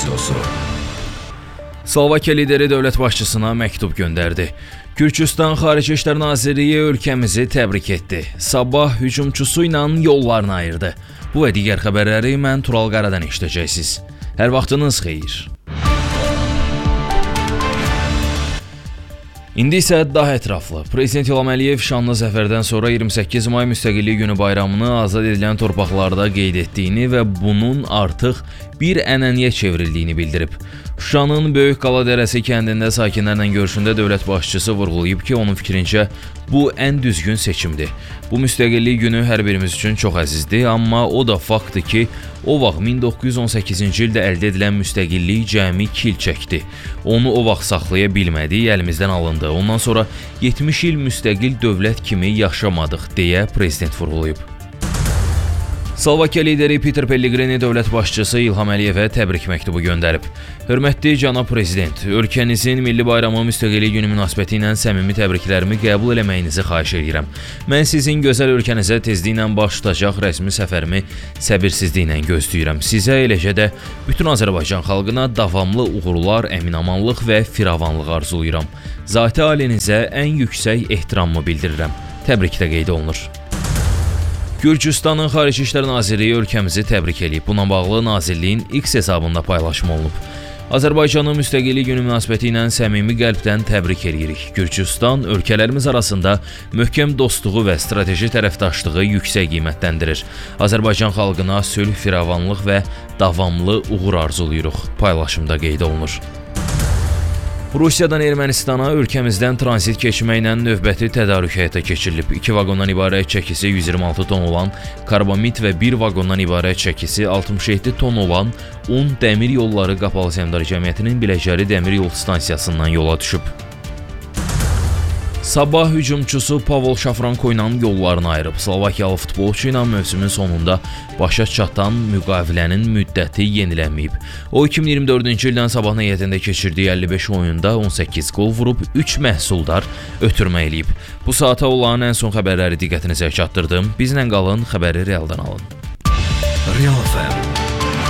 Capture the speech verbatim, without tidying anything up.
Radiosu. Slovakiya lideri dövlət başçısına məktub göndərdi. Gürcüstan Xarici İşlər Nazirliyi ölkəmizi təbrik etdi. Sabah hücumçusu ilə yollarını ayırdı. Bu və digər xəbərləri mən Tural Qaradan eşidəcəksiniz. Hər vaxtınız xeyir. İndi isə daha ətraflı. Prezident İlham Əliyev şanlı zəfərdən sonra iyirmi səkkiz may Müstəqillik Günü bayramını azad edilən torpaqlarda qeyd etdiyini və bunun artıq bir ənənəyə çevrildiyini bildirib. Şuşanın Böyük Qala Dərəsi kəndində sakinlərlə görüşündə dövlət başçısı vurğulayıb ki, onun fikrincə bu ən düzgün seçimdir. Bu Müstəqillik Günü hər birimiz üçün çox əzizdir, amma o da faktdır ki, o vaxt min doqquz yüz on səkkizinci ildə əldə edilən müstəqillik cəmi iki il çəkdi. Onu o vaxt saxlaya bilmədik, əlimizdən alındı. Ondan sonra yetmiş il müstəqil dövlət kimi yaşamadıq, deyə prezident vurğulayıb. Slovakiya lideri Peter Pellegrini dövlət başçısı İlham Əliyevə təbrik məktubu göndərib. Hörmətli cənab prezident, ölkənizin milli bayramı Müstəqillik Günü münasibəti ilə səmimi təbriklərimi qəbul eləməyinizi xahiş edirəm. Mən sizin gözəl ölkənizə tezliklə baş tutacaq rəsmi səfərimi səbirsizliklə gözləyirəm. Sizə, eləcə də bütün Azərbaycan xalqına davamlı uğurlar, əminamanlıq və firavanlıq arzulayıram. Zati alinizə ən yüksək ehtiramımı bildirirəm. Təbrikdə qeyd olunur. Gürcüstanın Xarici İşlər Nazirliyi ölkəmizi təbrik edib. Buna bağlı Nazirliyin X hesabında paylaşım olunub. Azərbaycanın Müstəqillik Günü münasibəti ilə səmimi qəlbdən təbrik edirik. Gürcüstan ölkələrimiz arasında möhkəm dostluğu və strateji tərəfdaşlığı yüksək qiymətləndirir. Azərbaycan xalqına sülh, firavanlıq və davamlı uğur arzulayırıq. Paylaşımda qeyd olunur. Rusiyadan Ermənistana ölkəmizdən tranzit keçməklə növbəti tədarük həyata keçirilib. İki vaqondan ibarət çəkisi yüz iyirmi altı ton olan karbamid və bir vaqondan ibarət çəkisi altmış yeddi ton olan un Dəmir Yolları Qapalı Səhmdar Cəmiyyətinin Biləcəri Dəmir Yol stansiyasından yola düşüb. Sabah hücumçusu Pavel Şafranko ilə yollarını ayırıb. Slovakiyalı futbolçu ilə mövsümün sonunda başa çatan müqavilənin müddəti yenilənməyib. O iki min iyirmi dördüncü ildən Sabah heyətində keçirdiyi əlli beş oyunda on səkkiz qol vurub, üç məhsuldar ötürmə eləyib. Bu saata olan ən son xəbərləri diqqətinizə çatdırdım. Bizlə qalın, xəbəri realdan alın. Real F M